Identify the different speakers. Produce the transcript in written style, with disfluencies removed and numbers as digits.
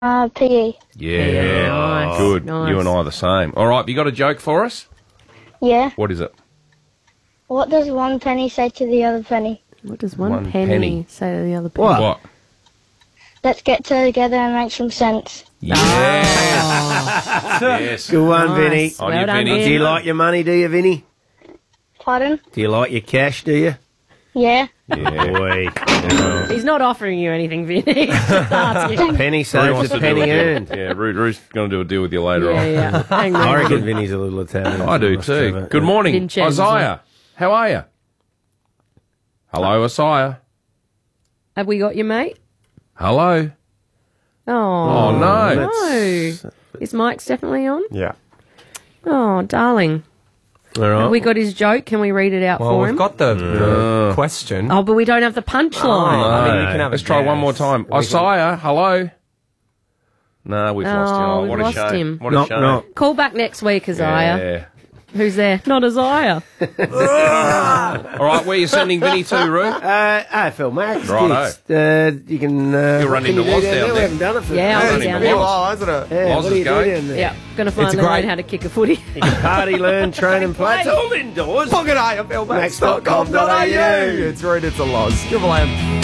Speaker 1: PE.
Speaker 2: Yeah,
Speaker 3: Nice,
Speaker 2: good.
Speaker 3: nice.
Speaker 2: You and I are the same. All right, you got a joke for us?
Speaker 1: Yeah.
Speaker 2: What is it?
Speaker 1: What does one penny say to the other penny?
Speaker 3: What does
Speaker 2: One
Speaker 3: one penny,
Speaker 2: penny.
Speaker 3: say to the other penny?
Speaker 2: What?
Speaker 1: Let's get together and make some sense.
Speaker 2: Yes. Yes.
Speaker 4: Good one,
Speaker 3: Nice.
Speaker 4: Vinny.
Speaker 2: On
Speaker 3: Well
Speaker 2: you,
Speaker 3: done,
Speaker 2: Vinny.
Speaker 3: Vinny.
Speaker 4: Do you like your money, do you, Vinny?
Speaker 1: Pardon?
Speaker 4: Do you like your cash, do you?
Speaker 1: Yeah.
Speaker 2: Yeah.
Speaker 4: Boy.
Speaker 3: He's not offering you anything, Vinny. He's just asking.
Speaker 4: Penny
Speaker 2: Roo
Speaker 4: saved
Speaker 2: wants
Speaker 4: is
Speaker 2: to do a
Speaker 4: penny
Speaker 2: deal.
Speaker 4: earned.
Speaker 2: Yeah, Roo's going to do a deal with you later
Speaker 3: Yeah,
Speaker 2: on.
Speaker 3: yeah. Hang on.
Speaker 4: I reckon Vinny's a little Italian.
Speaker 2: I do too. Good morning,
Speaker 3: Vincenzo.
Speaker 2: Isaiah. How are you? Hello, Isaiah.
Speaker 3: Have we got you, mate?
Speaker 2: Hello.
Speaker 3: Oh,
Speaker 2: no.
Speaker 3: no. His mic's definitely on?
Speaker 5: Yeah.
Speaker 3: Oh, darling.
Speaker 4: All right.
Speaker 3: Have we got his joke? Can we read it out
Speaker 5: Well,
Speaker 3: for
Speaker 5: we've
Speaker 3: him?
Speaker 5: got the question.
Speaker 3: Oh, but we don't have the punchline.
Speaker 5: I mean, you can have a
Speaker 2: Let's try one
Speaker 5: guess.
Speaker 2: more time. Isaiah, hello. No, we've lost him.
Speaker 3: Oh,
Speaker 2: What
Speaker 3: we've
Speaker 2: a
Speaker 3: lost
Speaker 2: shame.
Speaker 3: him.
Speaker 2: What a
Speaker 4: Knock,
Speaker 2: shame.
Speaker 4: knock.
Speaker 3: Call back next week, Isaiah.
Speaker 2: Yeah.
Speaker 3: Who's there? Not Isaiah.
Speaker 2: All right, where are you sending Vinny to, Roo?
Speaker 4: AFL Max.
Speaker 2: Righto.
Speaker 4: It's, you can...
Speaker 2: You'll run
Speaker 4: what can
Speaker 2: into
Speaker 4: you do
Speaker 2: Woz
Speaker 4: down
Speaker 2: down
Speaker 4: We
Speaker 2: there.
Speaker 4: haven't done it for...
Speaker 3: Yeah, I'll
Speaker 2: Running
Speaker 3: be down
Speaker 2: the
Speaker 3: there.
Speaker 2: Woz.
Speaker 5: isn't it?
Speaker 4: Yeah,
Speaker 2: Woz
Speaker 4: what do
Speaker 2: is
Speaker 4: you do
Speaker 2: going.
Speaker 4: down there?
Speaker 3: Yeah, going to finally
Speaker 5: great-
Speaker 3: learn how to kick a footy.
Speaker 4: You can party, learn, train and play. It's all indoors.
Speaker 5: Look at AFLmax.com.au.
Speaker 4: Max.com.au.
Speaker 5: It's rooted to Loz. Triple M.